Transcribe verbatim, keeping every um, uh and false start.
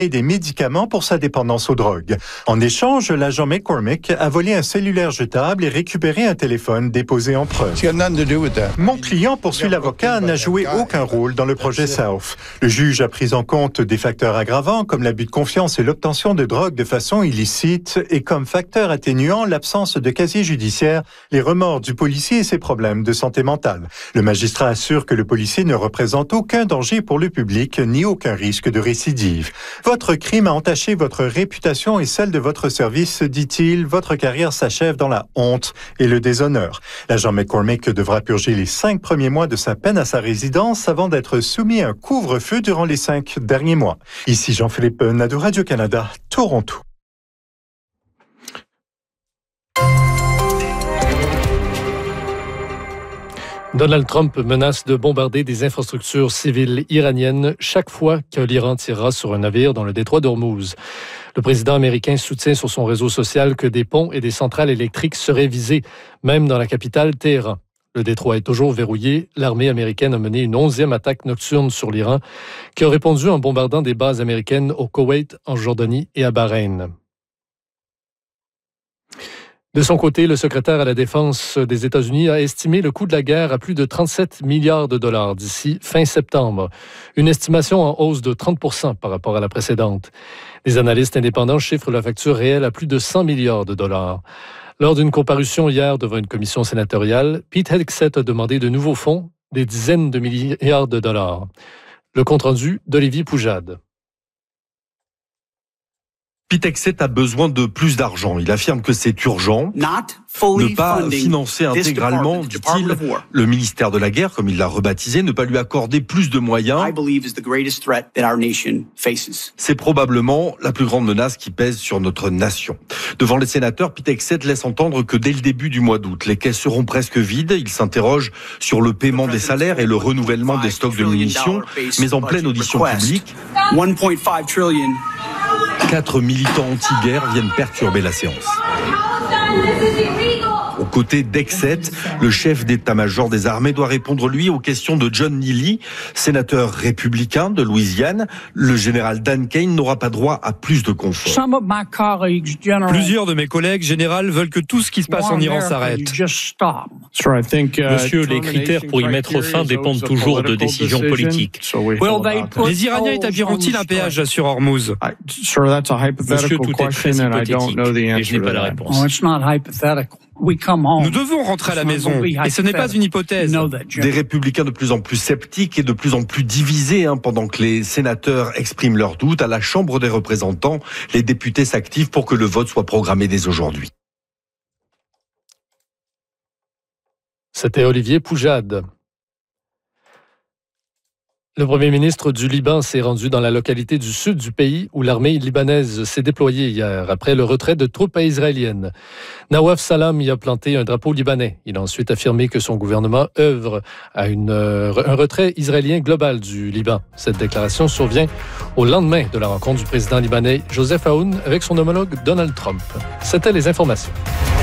et des médicaments pour sa dépendance aux drogues. En échange, l'agent McCormick a volé un cellulaire jetable et récupéré un téléphone déposé en preuve. Mon client, poursuit l'avocat, n'a joué aucun rôle dans le projet South. Le juge a pris en compte des facteurs aggravants comme l'abus de confiance et l'obtention de drogue de façon illicite et comme facteur atténuant l'absence de casier judiciaire, les remords du policier et ses problèmes de santé mentale. Le magistrat assure que le policier ne représente aucun danger pour le public ni aucun risque de récidive. Votre crime a entaché votre réputation et celle de votre service, dit-il. Votre carrière s'achève dans la honte et le déshonneur. L'agent McCormick devra purger les cinq premiers mois de sa peine à sa résidence avant d'être soumis à un couvre-feu durant les cinq derniers mois. Ici Jean-Philippe Nadeau, Radio-Canada, Toronto. Donald Trump menace de bombarder des infrastructures civiles iraniennes chaque fois que l'Iran tirera sur un navire dans le détroit d'Ormuz. Le président américain soutient sur son réseau social que des ponts et des centrales électriques seraient visés, même dans la capitale Téhéran. Le détroit est toujours verrouillé. L'armée américaine a mené une onzième attaque nocturne sur l'Iran, qui a répondu en bombardant des bases américaines au Koweït, en Jordanie et à Bahreïn. De son côté, le secrétaire à la Défense des États-Unis a estimé le coût de la guerre à plus de trente-sept milliards de dollars d'ici fin septembre, une estimation en hausse de trente pour cent par rapport à la précédente. Les analystes indépendants chiffrent la facture réelle à plus de cent milliards de dollars. Lors d'une comparution hier devant une commission sénatoriale, Pete Hegseth a demandé de nouveaux fonds, des dizaines de milliards de dollars. Le compte-rendu d'Olivier Poujade. Pete Hegseth a besoin de plus d'argent. Il affirme que c'est urgent. Ne pas financer intégralement, dit-il, le ministère de la Guerre, comme il l'a rebaptisé, ne pas lui accorder plus de moyens. C'est probablement la plus grande menace qui pèse sur notre nation. Devant les sénateurs, Pete Hegseth laisse entendre que dès le début du mois d'août, les caisses seront presque vides. Il s'interroge sur le paiement des salaires et le renouvellement des stocks de munitions, mais en pleine audition publique, quatre militants anti-guerre viennent perturber la séance. Aux côtés d'Hegseth, le chef d'état-major des armées doit répondre, lui, aux questions de John Neely, sénateur républicain de Louisiane. Le général Dan Kane n'aura pas droit à plus de confort. Plusieurs de mes collègues généraux veulent que tout ce qui se passe en Iran s'arrête. Monsieur, les critères pour y mettre fin dépendent toujours de décisions politiques. Les Iraniens établiront-ils un péage sur Hormuz? Monsieur, tout est très hypothétique et je n'ai pas la réponse. Nous devons rentrer à la maison, et ce n'est pas une hypothèse. Des républicains de plus en plus sceptiques et de plus en plus divisés, hein, pendant que les sénateurs expriment leurs doutes. À la Chambre des représentants, les députés s'activent pour que le vote soit programmé dès aujourd'hui. C'était Olivier Poujade. Le premier ministre du Liban s'est rendu dans la localité du sud du pays où l'armée libanaise s'est déployée hier après le retrait de troupes israéliennes. Nawaf Salam y a planté un drapeau libanais. Il a ensuite affirmé que son gouvernement œuvre à une, euh, un retrait israélien global du Liban. Cette déclaration survient au lendemain de la rencontre du président libanais Joseph Aoun avec son homologue Donald Trump. C'était les informations.